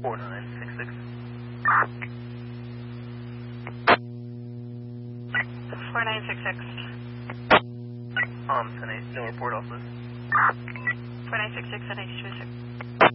4966. 4966. 10-8, no report off, please. 4966 and 8226.